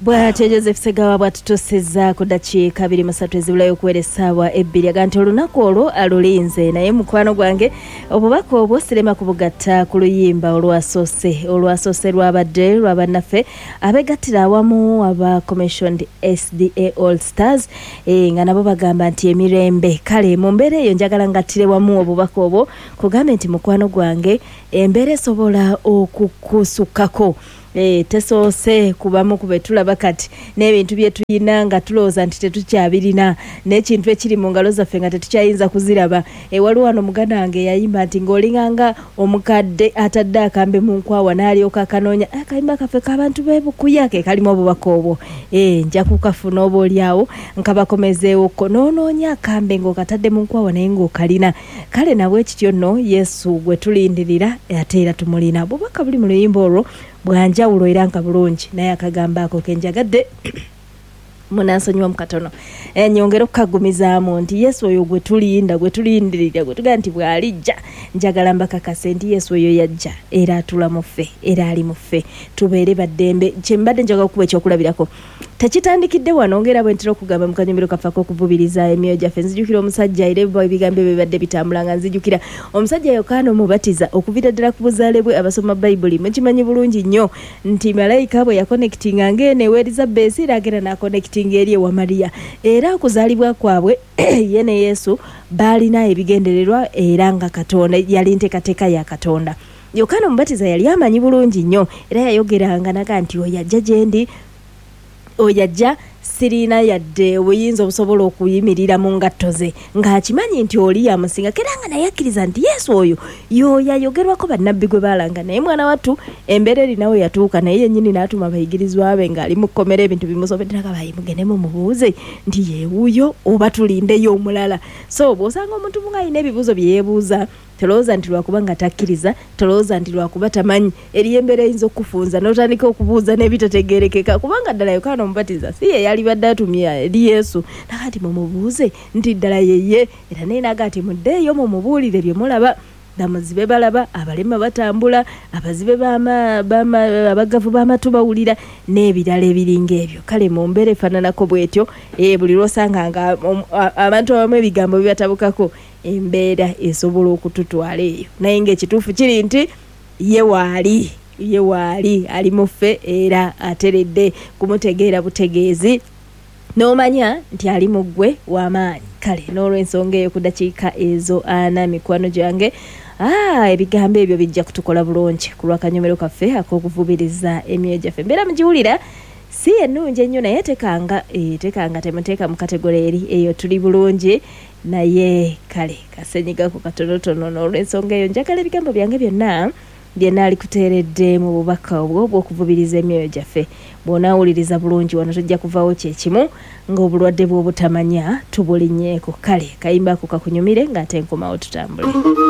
Bw'atyo Joseph Segawa bw'atutuusizza ku ddakiika 23 ezibulayo okuwera essaawa 2 agante olunaku olwo alulinze naye mukwano gwange obubaka obwo sirema kubugatta ku luyimba olwasoose lwabadde lwa bannaffe abeegattira awamu aba commissioned SDA All Stars nga nabo bagamba nti emirembe kale mu mbeera eyo njagala ngattire wamu obubaka obwo kugambe nti mukwano gwange embeera esobola okukusukkako tesoose kubamu kube tulaba kati n'ebintu bye tuyina nga tulooza nti tetukyabirina n'ekintu ekiri mu ngalo zaffe nga tetukyayinza kuziraba waliwo wano muganda wange yayimba nti ng'olinganga omukadde atadde akambe mu nkwawa n'alyoka akanoonya akayimba kaffe k'abantu b'ebukuya ke kalimu obubaka obwo nja kukafuna oba oliawo nkabakomezeewokko n'onoonya akambe ng'okatadde mu nkwawa naye ng'okalina kale nabwe kityo nno Yesu gwe tulindirira ate era tumulina bubaka buli mu luyimba olwo bwanjawulo era nga bulungi naye akagamba ako kenjagadde munansonyiwa mukatono nyongera okukagumizaamu nti Yesu oyo gwe tulinda gwe tulindirira gwe tugamba nti bw'alijja njagala mbakakase nti Yesu oyo yajja era atula mu ffe era ali mu ffe tubeere baddembe kyembadde njagala okuba ekyokulabirako tekitandikidde wano ngera bwe ntera okugamba mu kanyumbiro kafako okuvubiriza emyoyo gyaffe nzijukira omusajja era ebigambo bibadde bitambula nga nzijukira omusajja Yokaana Omubatiza okuvira ddala ku buzaale bwe abasoma Bayibuli mukimanyi bulungi nnyo nti malayika bwe yakonekitinga ng'enewe Elizabeth eragera n'akonekitinga eri ewa Mariya era okuzaalibwa kwabwe ye ne Yesu baalina ebigendererwa era nga Katonda yali nteekateeka ya Katonda. Yokaana Omubatiza yali amanyi bulungi nnyo era yayogeranga naga nti oyajja gyendi oyajja sirina yadde obuyinza obusobola okuyimirira mu ngatto ze ng'akimanyi nti oli yamusinga kera nga naye akkiriza nti Yesu oyo yayogerwako bannabbi gwe baalanga naye mwana wattu embeera erinawe yatuuka naye yennyini n'atuma abayigirizwa be ng'ali mu kkomera ebintu bimusobedderako bayimugenemu mubuuze nti yeewuyo oba tulindeyo omulala so bw'osanga omuntu munga alina ebibuuzo bye yeebuuza tolowooza nti lwakuba nga takkiriza tolowooza nti lwakuba tamanyi eriyo embeera eyinza okukufunza n'otandika okubuuza n'ebitategeerekeka kubanga ddala Yokaana Omubatiza si ye yali badde atumya eri Yesu naga nti mumubuuze nti ddala yeye era naye naga nti muddeeyo mumubuulire bye mulaba bamuzibe balaba abalema batambula abazibe abagavu b'amatu bawulira n'ebirala ebiringa ebyo kale mu mbeera efaananako bwetyo buli lwosanga nga abantu abamu ebigambo bibatabukako embeera esobola okututwala eyo naye ng'ekituufu kiri nti ye waali ali mu ffe era ateredde kumutegeera butegeezi n'omanya nti ali mu ggwe w'amaanyi kale n'olw'ensonga eyo ku ddakiika ezo 4 mikwano gyange ebigambo ebyo bijja kutukola bulungi ku lw'akanyomero kaffe ak'okuvubiriza emyoyo gyaffe embeera mugiwulira si ennungi ennyo naye tekanga temuteeka mu kategori eyo tuli bulungi naye kale kasenyigako katonotono n'olw'ensonga eyo njagala ebigambo byange byonna byenaali kuteeredde mu bubaka obwo bw'okuvubiriza emyoyo gyaffe bw'onaawuliriza bulungi wano tojja kuvaawo kyekimu ng'obulwadde bw'obutamanya tubulinyeeko kale kayimba ako kakunyumire ng'ate nkomawo tutambule.